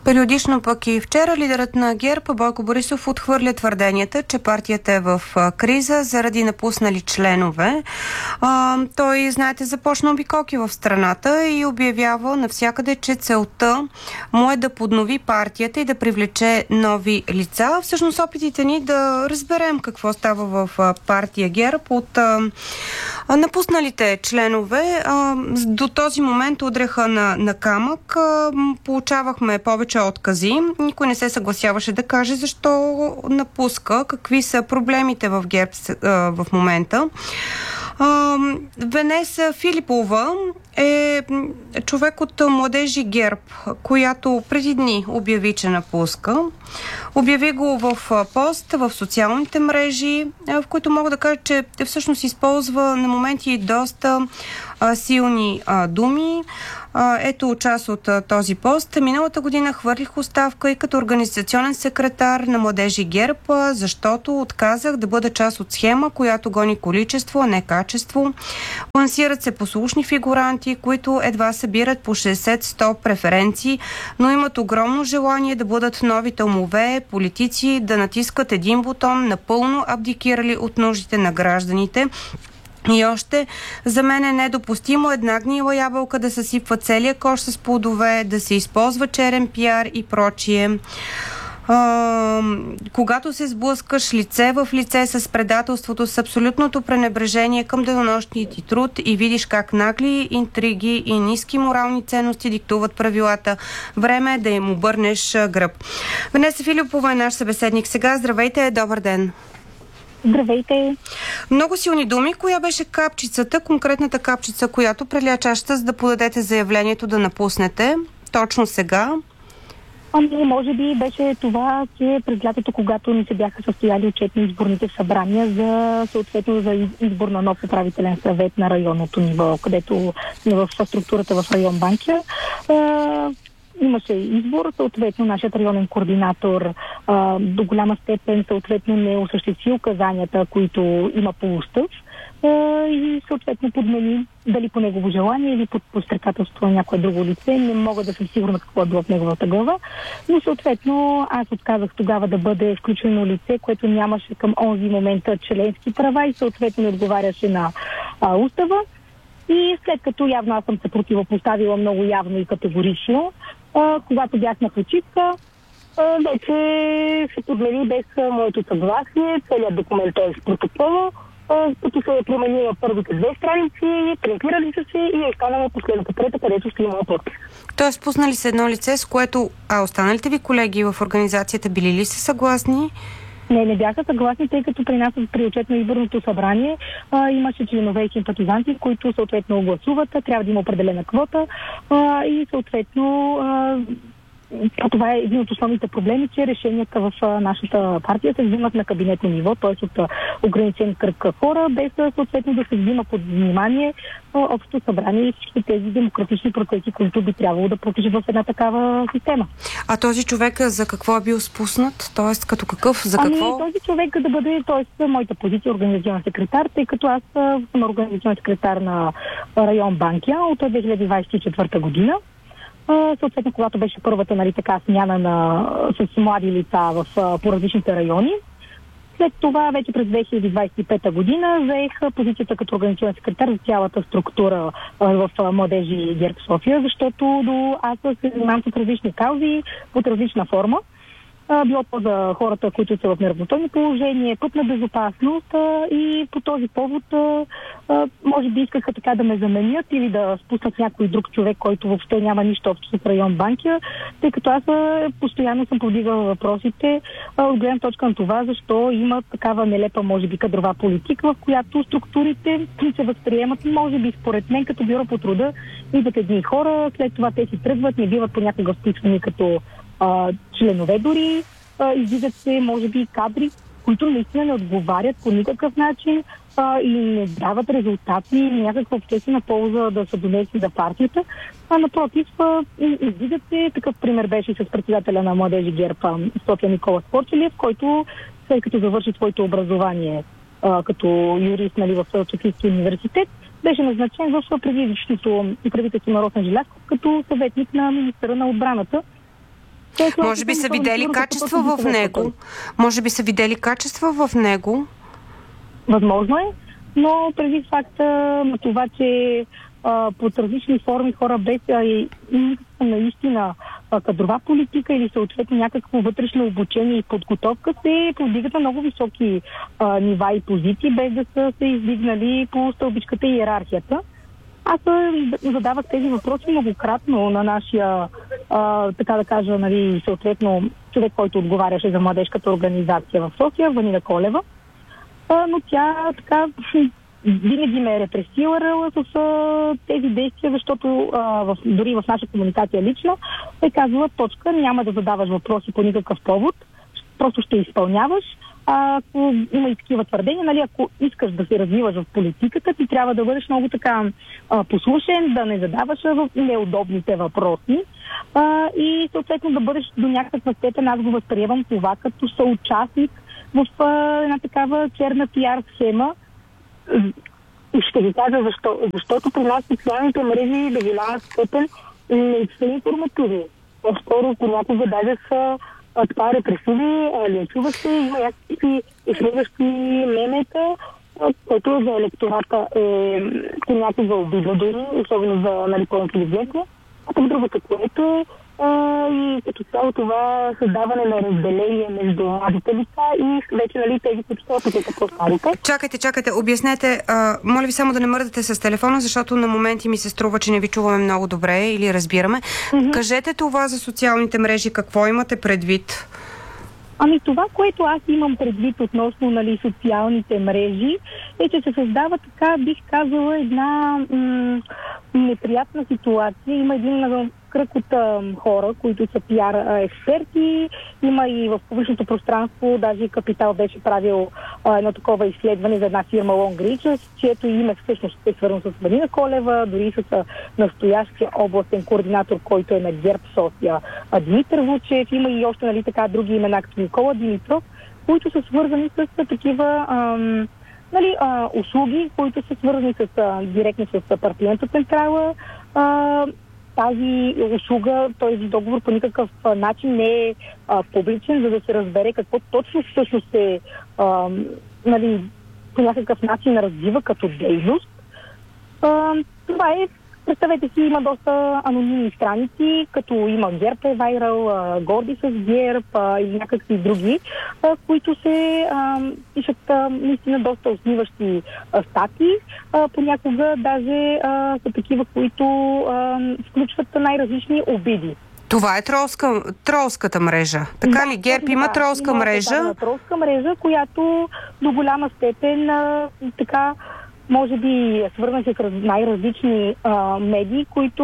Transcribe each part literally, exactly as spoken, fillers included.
Периодично пък и вчера лидерът на ГЕРБ Бойко Борисов отхвърля твърденията, че партията е в криза заради напуснали членове. А, той, знаете, започна обиколки в страната и обявява навсякъде, че целта му е да поднови партията и да привлече нови лица. Всъщност опитите ни да разберем какво става в партия ГЕРБ от а, напусналите членове а, до този момент удреха на, на камък. А, получавахме повече откази. Никой не се съгласяваше да каже защо напуска, какви са проблемите в ГЕРБ в момента. Венеса Филипова е човек от Младежи ГЕРБ, която преди дни обяви, че напуска. Обяви го в пост в социалните мрежи, в които мога да кажа, че всъщност използва на моменти доста силни думи. Ето част от този пост. Миналата година хвърлих оставка и като организационен секретар на Младежи ГЕРБ, защото отказах да бъда част от схема, която гони количество, а не качество. Лансират се послушни фигуранти, които едва събират по шейсет-сто преференции, но имат огромно желание да бъдат новите умове, политици, да натискат един бутон, напълно абдикирали от нуждите на гражданите. И още, за мен е недопустимо една гнила ябълка да съсипва целия кош с плодове, да се използва черен пиар и прочие. А, когато се сблъскаш лице в лице с предателството, с абсолютното пренебрежение към денонощния ти труд и видиш как нагли интриги и ниски морални ценности диктуват правилата, време е да им обърнеш гръб. Венеса Филипова е наш събеседник сега. Здравейте, добър ден! Здравейте! Много силни думи. Коя беше капчицата, конкретната капчица, която преля чашата, за да подадете заявлението да напуснете точно сега? Ами, може би беше това, че през лятото, когато ни се бяха състояли отчетни изборните събрания за съответно за избор на нов управителен съвет на районното ниво, където в структурата в район Банкя. Имаше избор, съответно нашият районен координатор а, до голяма степен съответно не осъществи указанията, които има по устав а, и съответно подмени дали по негово желание или под подстрекателство на някое друго лице. Не мога да съм сигурна какво е било в неговата глава, но съответно аз отказах тогава да бъде включено лице, което нямаше към онзи момента членски права и съответно не отговаряше на а, устава. И след като явно аз съм се противопоставила много явно и категорично, а, когато бях на почивка, а, вече се подмени без моето съгласие, целият документ е с протокола, а, като се е променила първите две страници, принтирали са се и е останала последната трета, където ще има подпис. Тоест пуснали се едно лице, с което, а останалите ви колеги в организацията били ли са съгласни? Не, не бяха съгласни, тъй като при нас при отчетно изборното събрание а, имаше членове и симпатизанти, които съответно гласуват, трябва да има определена квота а, и съответно а, това е един от основните проблеми, че решенията в а, нашата партия се взимат на кабинетно ниво, т.е. от а, ограничен кръг хора, без а, съответно да се взима под внимание а, общото събрание и всички тези демократични процеси, които би трябвало да протичат в една такава система. А този човек за какво е бил спуснат? Т.е. като какъв? За какво? Ами този човек да бъде, т.е. моята позиция организационен секретар, тъй като аз съм организационен секретар на район Банкя от две хиляди двадесет и четвърта година. Uh, съответно, когато беше първата, нали, така смяна на, с млади лица в, uh, по различните райони. След това, вече през две хиляди двадесет и пета година, заех позицията като организационен секретар за цялата структура uh, в uh, Младежи ГЕРБ София, защото до аз се занимавам с различни каузи, под различна форма. Било то за хората, които са в неравностойно положение, пътна безопасност а, и по този повод а, а, може би искаха така да ме заменят или да спуснат някой друг човек, който въобще няма нищо общо с район Банкя, тъй като аз а, постоянно съм повдигала въпросите а, от гледна точка на това, защо има такава нелепа, може би, кадрова политика, в която структурите се възприемат, може би според мен, като бюро по труда, идват едни хора, след това те си тръгват, не биват понякога вписвани като А, членове дори, а, излизат се, може би, кадри, които наистина не отговарят по никакъв начин а, и не дават резултати, някаква обществена полза да са донесли за партията. А напротив, а, излизат се, такъв пример беше и с председателя на Младежи ГЕРБ София Никола Спорчелев, който след като завърши своето образование а, като юрист, нали, в Софийския университет, беше назначен в правителството и правителството на Росен Желязков като съветник на министъра на отбраната. Може би са видели качества в него. Може би са видели качества в него. Възможно е, но преди факта на това, че а, под различни форми хора без а, и, и наистина а, кадрова политика или съответно някакво вътрешно обучение и подготовка се повдигат на много високи а, нива и позиции, без да са се издигнали по стълбичката и иерархията. Аз задавах тези въпроси многократно на нашия, а, така да кажа, нали, съответно човек, който отговаряше за младежката организация в София, Ванина Колева. А, но тя така винаги ме е репресирала с а, тези действия, защото а, в, дори в наша комуникация лично е казала точка, няма да задаваш въпроси по никакъв повод, просто ще изпълняваш. А, ако има и такива твърдения, нали, ако искаш да се развиваш в политиката, ти трябва да бъдеш много така а, послушен, да не задаваш в неудобните въпроси а, и съответно да бъдеш до някаква степен, аз го възприемам това като съучастник в а, една такава черна пиар схема. И ще ви кажа защо. Защото при нас социалните мрежи до голяма степен не са информативни. По-скоро понякога даже са това репресиви, линчува се, има някакви изследващи мемета, което за електората е понякога обидно дори, особено за нали, по-интелигентни. А към другото, което и като цяло това създаване на разделение между младите лица и вече нали, тези, които са опитите по-старите. Чакайте, чакайте, обяснете. А, моля ви само да не мърдате с телефона, защото на моменти ми се струва, че не ви чуваме много добре или разбираме. Mm-hmm. Кажете това за социалните мрежи, какво имате предвид? Ами това, което аз имам предвид относно нали, социалните мрежи, е, че се създава така, бих казала, една м- неприятна ситуация. Има един кръг от а, хора, които са пиар а, експерти. Има и в публичното пространство, даже и Капитал беше правил а, едно такова изследване за една фирма Long Reaches, чието име всъщност е свързано с Ванина Колева, дори с а, настоящия областен координатор, който е на ГЕРБ София, а, Димитър Вучев. Има и още нали, така, други имена, като Никола Димитров, които са свързани с а, такива ам, нали, а, услуги, които са свързани с, а, директно с партийната централа. А, тази услуга, този договор по никакъв а, начин не е а, публичен, за да се разбере какво точно всъщност се а, нали, по някакъв начин развива като дейност. А, това е, представете си, има доста анонимни страници, като има ГЕРБ е вайрал, а, Горди с ГЕРБ а, и някакви други, а, които се а, пишат а, наистина доста основиващи а, статии. А, понякога даже а, са такива, които а, включват най-различни обиди. Това е тролска, тролската мрежа. Така да, ли? ГЕРБ има да, тролска има мрежа? Има тролска мрежа, която до голяма степен а, така може би свързани с най-различни а, медии, които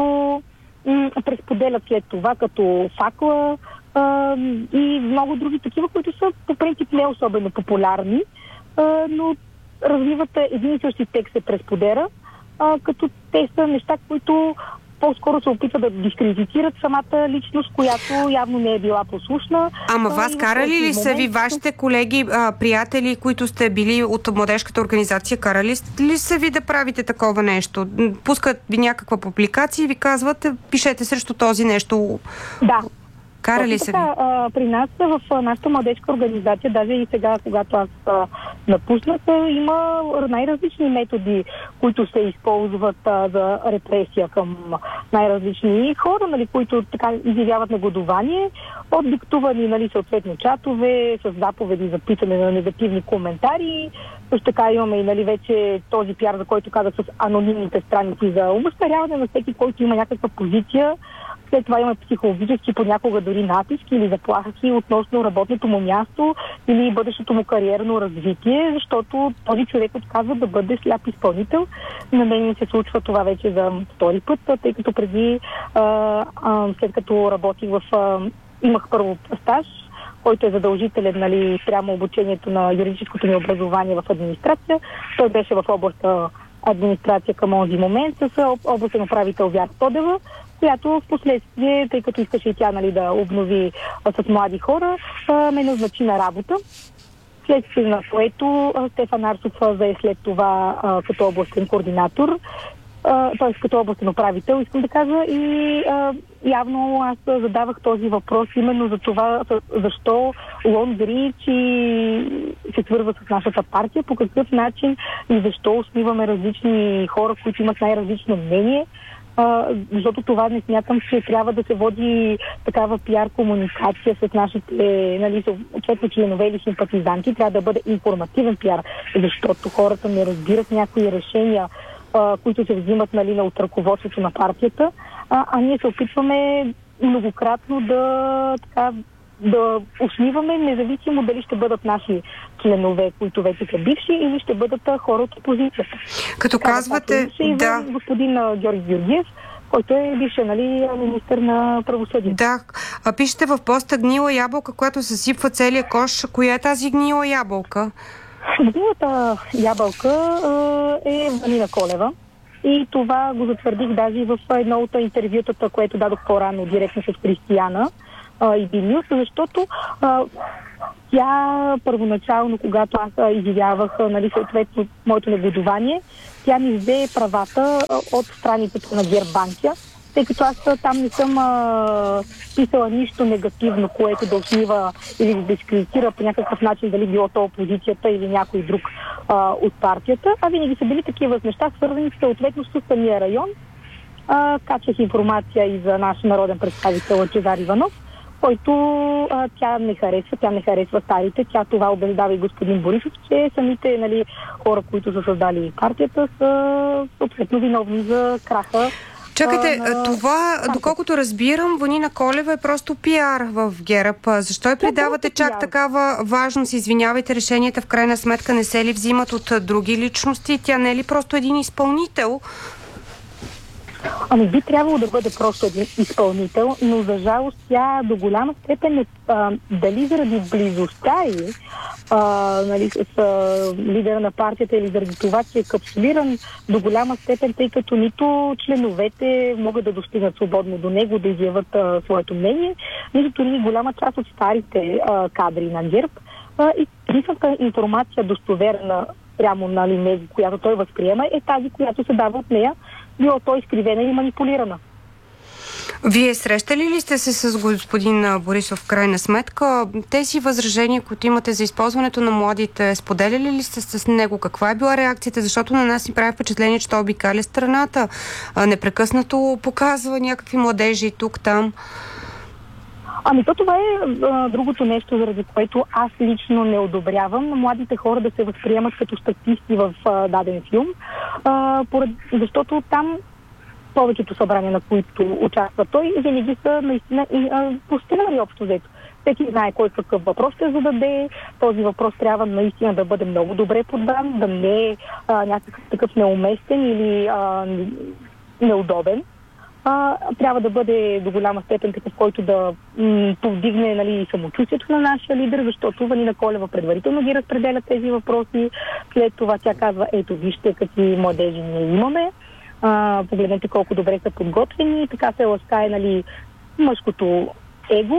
м- пресподелят след това, като Факла а, и много други такива, които са по принцип не особено популярни, а, но развиват един и същи текст се пресподеля, а, като те са неща, които по-скоро се опитва да дискредитират самата личност, която явно не е била послушна. Ама вас карали ли са ви вашите колеги, а, приятели, които сте били от младежката организация, карали ли са ви да правите такова нещо? Пускат ви някаква публикация и ви казват, пишете срещу този нещо. Да. Карали са ви? А, при нас в нашата младежка организация, даже и сега, когато аз а, напуснах, има най-различни методи, които се използват а, за репресия към най-различни хора, нали, които така изявяват негодование, от диктувани нали, съответно чатове, с заповеди за писане на негативни коментари. Също така имаме и нали, вече този пиар, за който казах, с анонимните страници за умъстаряване на всеки, който има някаква позиция. След това има психологически, понякога дори натиски или заплахи относно работното му място или бъдещото му кариерно развитие, защото този човек отказва да бъде сляп изпълнител. На мен ми се случва това вече за втори път, тъй като преди, а, а, след като работих в... А, имах първо стаж, който е задължителен нали, прямо обучението на юридическото ми образование в администрация. Той беше в областта администрация към онзи момент с областен управител Вяра Тодева, която в последствие, тъй като искаше и тя нали, да обнови а, с млади хора, а, ме назначи на работа. Следствие на което а, Стефан Арсов зае след това а, като областен координатор. т.е. като областен управител, искам да кажа, и а, явно аз задавах този въпрос именно за това, защо Лонгрич се свързва с нашата партия, по какъв начин и защо основиваме различни хора, които имат най-различно мнение. Uh, защото това не смятам, че трябва да се води такава пиар комуникация с нашите, нали, съответно членове или симпатизанти. Трябва да бъде информативен пиар, защото хората не разбират някои решения, uh, които се взимат, нали, от ръководството на партията, uh, а ние се опитваме многократно да така да усмиваме, независимо дали ще бъдат наши членове, които вече са бивши, или ще бъдат хора от опозицията. Като така, казвате, и да. Господин Георги Георгиев, който е бивши, нали, министър на правосъдието. Да. А пишете в поста гнила ябълка, която съсипва целия кош. Коя е тази гнила ябълка? Гнилата ябълка е Ванина Колева. И това го затвърдих даже в едно от интервютата, което дадох по-рано директно с Кристияна и Билиус, защото а, тя първоначално, когато аз а, изявявах, нали, съответно моето негодование, тя ми взе правата а, от страницата на Гербанкия, тъй като аз а, там не съм а, писала нищо негативно, което да осмива или да дискредитира по някакъв начин, дали било то опозицията или някой друг а, от партията, а винаги са били такива неща, свързани съответно с самия район. А, качах информация и за наш народен представител Лъчезар Иванов, който а, тя не харесва, тя не харесва старите, тя това убеждава и господин Борисов, че самите, нали, хора, които са създали партията, са съответно виновни за краха. Чакайте, а, това, а, доколкото разбирам, Ванина Колева е просто пиар в ГЕРБ. Защо я придавате чак пиар? Такава важност? Извинявайте, решенията в крайна сметка не се ли взимат от други личности? Тя не е ли просто един изпълнител? Ами би трябвало да бъде просто един изпълнител, но за жалост тя до голяма степен е, а, дали заради близостта и а, нали, с а, лидера на партията или заради това, че е капсулиран до голяма степен, тъй като нито членовете могат да достигнат свободно до него, да изяват а, своето мнение, нито дори голяма част от старите а, кадри на ГЕРБ. А, и единствената информация достоверна прямо, нали, него, която той възприема, е тази, която се дава от нея, било то изкривена или манипулирана. Вие срещали ли сте се с господин Борисов в крайна сметка? Тези възражения, които имате за използването на младите, споделяли ли сте с него? Каква е била реакцията? Защото на нас ни прави впечатление, че той обикаля страната. Непрекъснато показва някакви младежи тук-там. Ами то това е а, другото нещо, заради което аз лично не одобрявам младите хора да се възприемат като статисти в а, даден филм, а, поред, защото там повечето събрания, на които участва той, винаги са наистина и по сценарий общо взето. Всеки знае кой какъв въпрос ще зададе. Този въпрос трябва наистина да бъде много добре подбран, да не е а, някакъв такъв неуместен или а, неудобен. А, трябва да бъде до голяма степен такъв, който да м- повдигне, нали, самочувствието на нашия лидер, защото Ванина Колева предварително ги разпределя тези въпроси. След това тя казва, ето вижте какви младежи ние имаме, а, погледнете колко добре са подготвени, така се ласкае, нали, мъжкото его.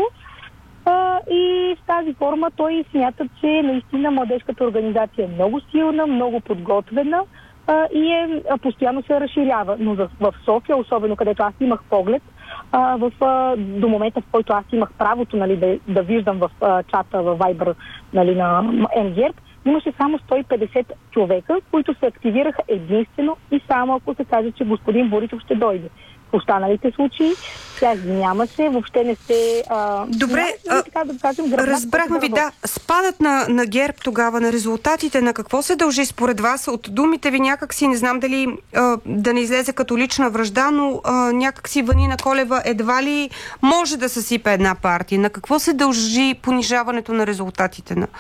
А, и в тази форма той смята, че наистина младежката организация е много силна, много подготвена, Uh, и е, а, постоянно се разширява. Но в, в София, особено където аз имах поглед, а, в, а, до момента, в който аз имах правото, нали, да, да виждам в а, чата, в Viber, нали, на МГЕРБ, имаше само сто и петдесет човека, които се активираха единствено и само ако се каже, че господин Борисов ще дойде. В останалите случаи тя нямаше, въобще не се... А, Добре, няма, така да кажем, гръбнак, разбрахме ви, да. Спадът на, на ГЕРБ тогава, на резултатите, на какво се дължи според вас? От думите ви някакси, не знам дали а, да не излезе като лична вражда, но а, някакси Ванина Колева едва ли може да съсипе една партия. На какво се дължи понижаването на резултатите на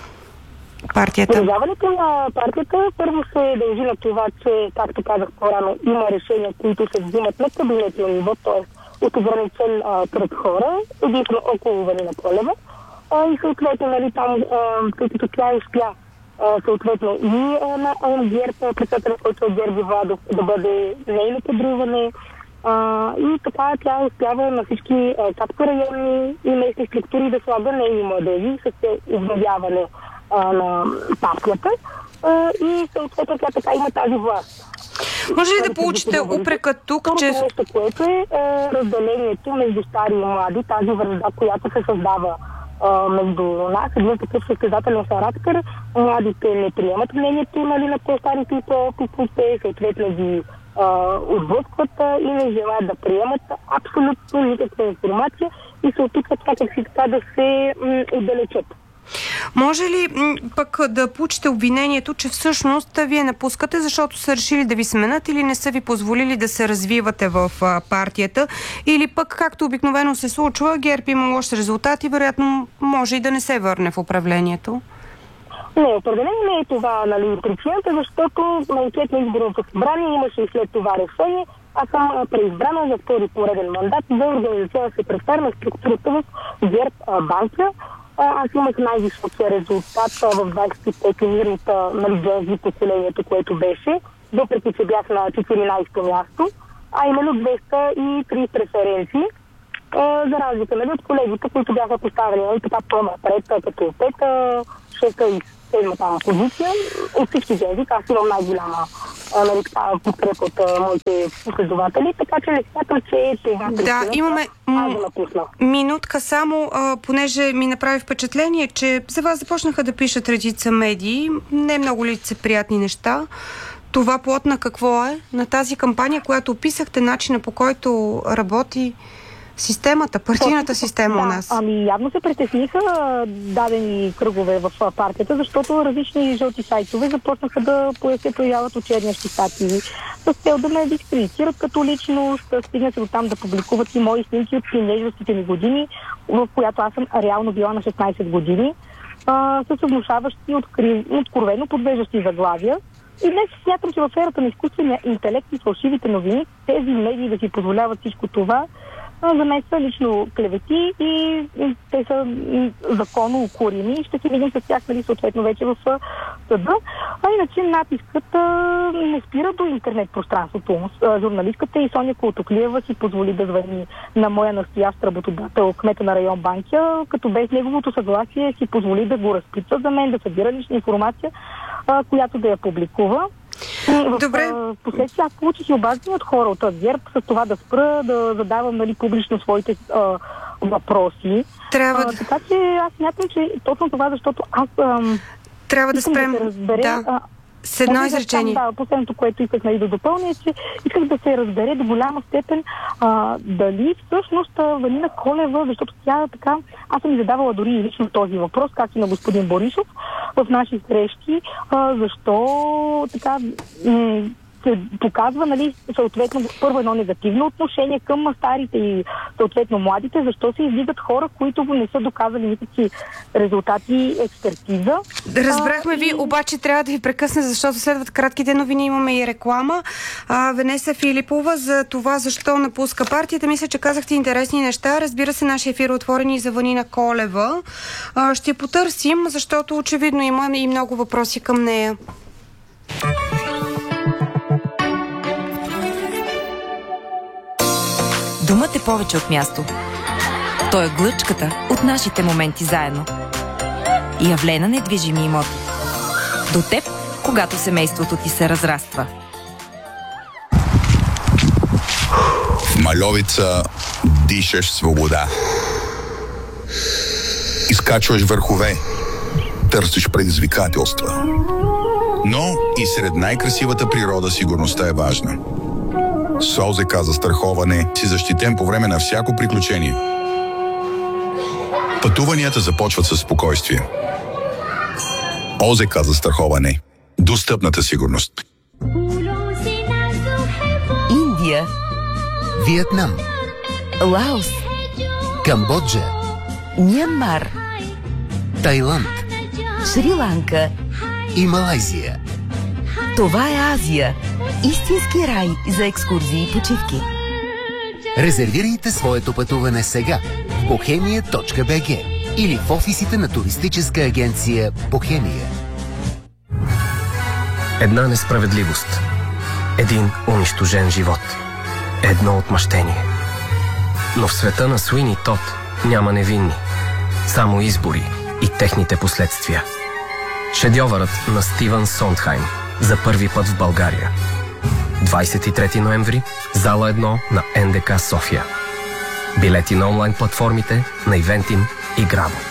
партията? Понижаването на партията първо се дължи на това, че, както казах по-рано, има решения, които се взимат на кабинетно ниво, т.е. от ограничен кръг хора, единствено около Ванина Колева. А, и съответно, нали, там, тъй като тя успя, съответно и на ГЕРБ, председателя, който е Герби Владов, да бъде нейно подруване. А, и така тя успява на всички, както районни и местни структури, да слага нейни младежи с обновяване на партията, и съответно тя така има тази власт. Може ли да получите упрека тук, че... нещо, което е, е разделението между стари и млади, тази връжда, която се създава е, между нас, един такъв състезателен характер. Младите не приемат мнението, нали, на по-старите и по-опитните, съответно ги отблъскват и не желаят да приемат абсолютно никаква информация и се опитват някакси така да се м, отдалечат. Може ли пък да получите обвинението, че всъщност вие напускате, защото са решили да ви сменят или не са ви позволили да се развивате в партията, или пък, както обикновено се случва, ГЕРБ има лош резултат и вероятно може и да не се върне в управлението? Не, определено не е това, нали, причината, защото на след на изборното събрание имаше и след това решение. Аз съм преизбрана за втори пореден мандат за организационна секретар на структурата в ГЕРБ банка. Аз имах най-високия резултат в двадесет и пети мирната, нали, за поколението, което беше, въпреки че бях на четиринадесето място, а именно двеста и три преференции. За разлика, нали, от колегите, които бяха поставени, нали, така по-напред, като пета, шеста и седмата позиция. От всички жени, аз имам най-голяма, нали, подкрепа от моите последователи, така че не смятам, че е това. Да, имаме м- минутка само, а, понеже ми направи впечатление, че за вас започнаха да пишат редица медии, не много лицеприятни неща. Това плод на какво е? На тази кампания, която описахте, начина по който работи системата, партийната система да, у нас. Ами явно се притесниха дадени кръгове в партията, защото различни жълти сайтове започнаха да се появяват учебнички статии с цел да ме дискредитират като личност, стигна се до там да публикуват и мои снимки от тинейджърските ми години, в която аз съм реално била на шестнадесет години, а, с внушаващи, откри... откровено подвеждащи заглавия. И днес смятам, че в ерата на изкуствения интелект и фалшивите новини, тези медии да си позволяват всичко това, за мен са лично клевети и те са законно укорими и ще си видим с тях, нали, съответно вече в съда. А иначе натискът а, не спира до интернет пространството. А, журналистката и Соня Колтоклиева си позволи да звъни на моя настоящ работодател, кмета на район Банкя, като без неговото съгласие си позволи да го разпитва за мен, да събира лична информация, а, която да я публикува. Добре. В последствие аз получих и обаждания от хора от ГЕРБ с това да спра, да задавам, нали, публично своите а, въпроси. Трябва а, така че аз смятам, че точно това, защото аз ам, трябва да спрем. Да се разбере, да. А, с едно изречение. Да, последното, което исках, нали, да допълня, е, че исках да се разбере до голяма степен а, дали всъщност Валина Колева, защото тя така, аз съм ми задавала дори и лично този въпрос, както и на господин Борисов в наши срещи, а, защо така м- се показва, нали, съответно първо едно негативно отношение към старите и съответно младите, защо се издигат хора, които не са доказали никакви резултати и експертиза. Разбрахме а, ви, и... обаче трябва да ви прекъсна, защото следват кратките новини, имаме и реклама. А, Венеса Филипова за това защо напуска партията. Мисля, че казахте интересни неща. Разбира се, нашия ефир е отворен и за Валина Колева. А, ще потърсим, защото очевидно има и много въпроси към нея. Думът е повече от място. Той е глъчката от нашите моменти заедно. И явлена недвижими имоти. До теб, когато семейството ти се разраства. В Мальовица дишаш свобода. Изкачваш върхове. Търсиш предизвикателства. Но и сред най-красивата природа сигурността е важна. С ОЗК застраховане си защитен по време на всяко приключение. Пътуванията започват със спокойствие. ОЗК застраховане. Достъпната сигурност. Индия, Виетнам, Лаос, Камбоджа, Мянмар, Тайланд, Шри-Ланка и Малайзия. Това е Азия. Истински рай за екскурзии и почивки. Резервирайте своето пътуване сега в бохемия точка би джи или в офисите на туристическа агенция Бохемия. Една несправедливост. Един унищожен живот. Едно отмъщение. Но в света на Суини Тод няма невинни. Само избори и техните последствия. Шедьовърът на Стивън Сондхайм за първи път в България. двадесет и трети ноември, зала едно на ен де ка София. Билети на онлайн платформите на Eventim и Grabo.